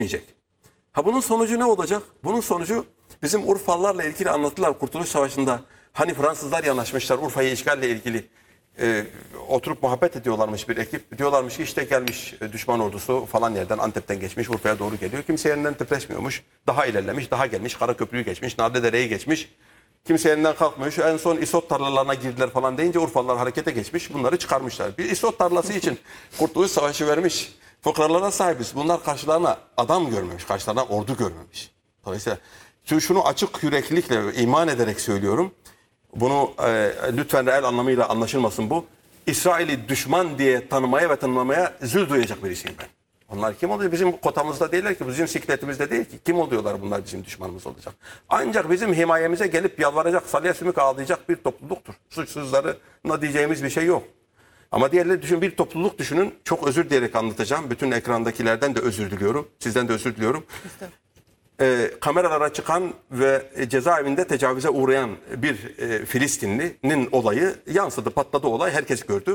bitmeyecek. Ha bunun sonucu ne olacak? Bunun sonucu bizim Urfalılarla ilgili anlattılar Kurtuluş Savaşı'nda. Hani Fransızlar yanaşmışlar Urfa'yı işgalle ilgili. Oturup muhabbet ediyorlarmış bir ekip. Diyorlarmış ki işte gelmiş düşman ordusu falan yerden Antep'ten geçmiş Urfa'ya doğru geliyor. Kimse yerinden titreşmiyormuş. Daha ilerlemiş, daha gelmiş. Karaköprü'yü geçmiş, Narlıdere'yi geçmiş. Kimse yerinden kalkmıyor. En son isot tarlalarına girdiler falan deyince Urfalılar harekete geçmiş. Bunları çıkarmışlar. Bir isot tarlası için Kurtuluş Savaşı vermiş. Fıkralara sahibiz. Bunlar karşılarına adam görmemiş. Karşılarına ordu görmemiş. Dolayısıyla şunu açık yüreklilikle iman ederek söylüyorum. Bunu lütfen reel anlamıyla anlaşılmasın bu. İsrail'i düşman diye tanımaya ve tanımlamaya zül duyacak birisiyim ben. Onlar kim oluyor? Bizim kotamızda değiller ki, bizim sikletimizde değil ki. Kim oluyorlar bunlar bizim düşmanımız olacak? Ancak bizim himayemize gelip yalvaracak, salya sümük ağlayacak bir topluluktur. Suçsuzlarına diyeceğimiz bir şey yok. Ama diğerleri düşün, bir topluluk düşünün. Çok özür dileyerek anlatacağım. Bütün ekrandakilerden de özür diliyorum. Sizden de özür diliyorum. Kameralara çıkan ve cezaevinde tecavüze uğrayan bir Filistinlinin olayı yansıdı, patladı olay. Herkes gördü.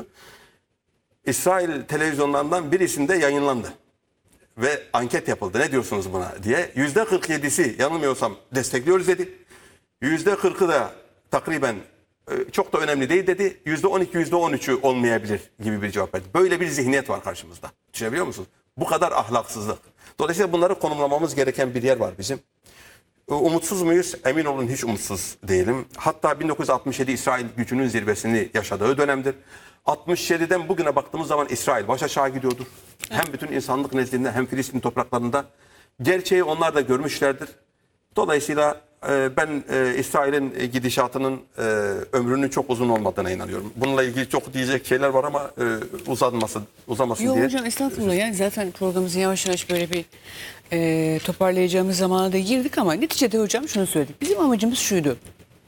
İsrail televizyonlarından birisinde yayınlandı. Ve anket yapıldı. Ne diyorsunuz buna diye. %47'si yanılmıyorsam destekliyoruz dedi. %40'ı da takriben çok da önemli değil dedi. %12, %13'ü olmayabilir gibi bir cevap verdi. Böyle bir zihniyet var karşımızda. Düşünebiliyor musunuz? Bu kadar ahlaksızlık. Dolayısıyla bunları konumlamamız gereken bir yer var bizim. Umutsuz muyuz? Emin olun hiç umutsuz değilim. Hatta 1967 İsrail gücünün zirvesini yaşadığı dönemdir. 67'den bugüne baktığımız zaman İsrail baş aşağı gidiyordur. Hem bütün insanlık nezdinde hem Filistin topraklarında. Gerçeği onlar da görmüşlerdir. Dolayısıyla ben İsrail'in gidişatının ömrünün çok uzun olmadığına inanıyorum. Bununla ilgili çok diyecek şeyler var ama uzamasın Yok diye. hocam estağfurullah, yani zaten programımızı yavaş yavaş böyle bir toparlayacağımız zamana da girdik ama neticede hocam şunu söyledik. Bizim amacımız şuydu.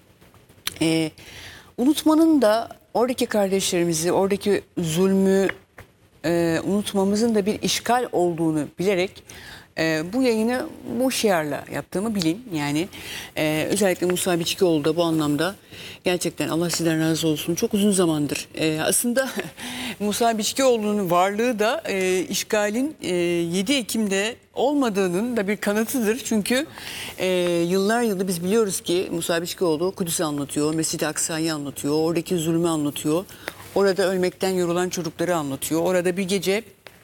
Unutmanın da oradaki kardeşlerimizi, oradaki zulmü unutmamızın da bir işgal olduğunu bilerek bu yayını bu şiarla yaptığımı bilin. Yani özellikle Musa Biçkioğlu da bu anlamda gerçekten Allah sizden razı olsun. Çok uzun zamandır. Aslında Musa Biçkioğlu'nun varlığı da işgalin 7 Ekim'de olmadığının da bir kanıtıdır. Çünkü yıllar yılı biz biliyoruz ki Musa Biçkioğlu Kudüs'ü anlatıyor, Mescid-i Aksa'yı anlatıyor, oradaki zulmü anlatıyor. Orada ölmekten yorulan çocukları anlatıyor. Orada bir gece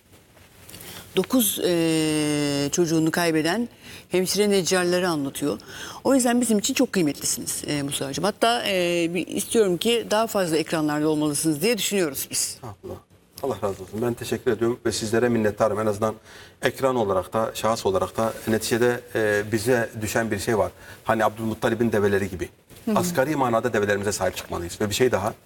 9 çocuğunu kaybeden hemşire neccarları anlatıyor. O yüzden bizim için çok kıymetlisiniz Musa Hocam. Hatta istiyorum ki daha fazla ekranlarda olmalısınız diye düşünüyoruz biz. Allah razı olsun. Ben teşekkür ediyorum ve sizlere minnettarım. En azından ekran olarak da, şahıs olarak da neticede bize düşen bir şey var. Hani Abdülmuttalib'in develeri gibi. Asgari manada develerimize sahip çıkmalıyız. Ve bir şey daha.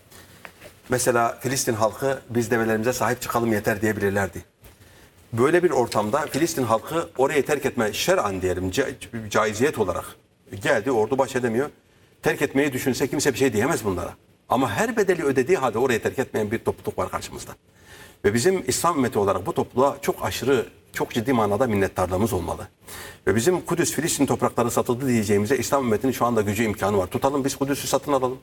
Mesela Filistin halkı biz develerimize sahip çıkalım yeter diyebilirlerdi. Böyle bir ortamda Filistin halkı orayı terk etme şer'an diyelim caiziyet olarak geldi, ordu baş edemiyor. Terk etmeyi düşünse kimse bir şey diyemez bunlara. Ama her bedeli ödediği halde orayı terk etmeyen bir topluluk var karşımızda. Ve bizim İslam ümmeti olarak bu topluluğa çok aşırı, çok ciddi manada minnettarlığımız olmalı. Ve bizim Kudüs, Filistin toprakları satıldı diyeceğimize İslam ümmetinin şu anda gücü imkanı var. Tutalım biz Kudüs'ü satın alalım.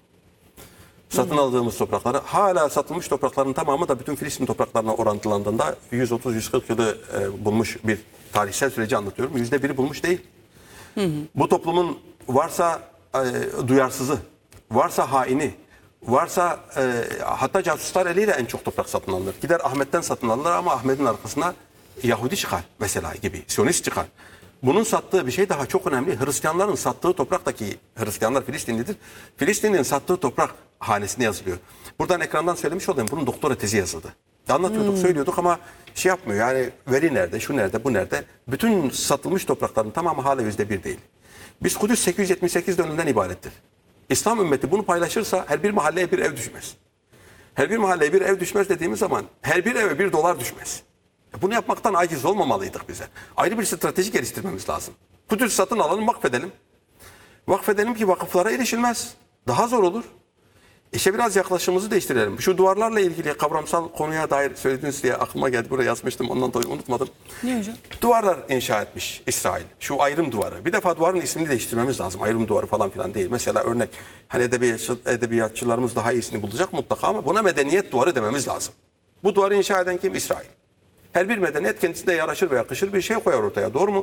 Satın aldığımız toprakları, hala satılmış toprakların tamamı da bütün Filistin topraklarına orantılandığında 130-140 yılı bulmuş bir tarihsel süreci anlatıyorum. %1'i bulmuş değil. Bu toplumun varsa duyarsızı, varsa haini, varsa hatta casuslar eliyle en çok toprak satın alınır. Gider Ahmet'ten satın alınır ama Ahmet'in arkasına Yahudi çıkar mesela gibi, Siyonist çıkar. Bunun sattığı bir şey daha çok önemli. Hristiyanların sattığı topraktaki, Hristiyanlar Filistinlidir. Filistin'in sattığı toprak hanesine yazılıyor. Buradan ekrandan söylemiş olayım. Bunun doktora tezi yazıldı. Anlatıyorduk, söylüyorduk ama şey yapmıyor. Yani veri nerede, şu nerede, bu nerede? Bütün satılmış toprakların tamamı hala %1 değil. Biz Kudüs 878 dönümden ibarettir. İslam ümmeti bunu paylaşırsa her bir mahalleye bir ev düşmez. Her bir mahalleye bir ev düşmez dediğimiz zaman her bir eve $1 düşmez. Bunu yapmaktan aciz olmamalıydık bize. Ayrı bir strateji geliştirmemiz lazım. Kudüs satın alalım, vakfedelim. Vakfedelim ki vakıflara erişilmez. Daha zor olur. İşte biraz yaklaşımımızı değiştirelim. Şu duvarlarla ilgili kavramsal konuya dair söylediniz diye aklıma geldi. Buraya yazmıştım, ondan dolayı unutmadım. Ne hocam? Duvarlar inşa etmiş İsrail. Şu ayrım duvarı. Bir defa duvarın ismini değiştirmemiz lazım. Ayrım duvarı falan filan değil. Mesela örnek, hani edebiyatçılarımız daha iyisini bulacak mutlaka ama buna medeniyet duvarı dememiz lazım. Bu duvarı inşa eden kim? İsrail. Her bir medeniyet kendisine yaraşır ve yakışır bir şey koyar ortaya. Doğru mu?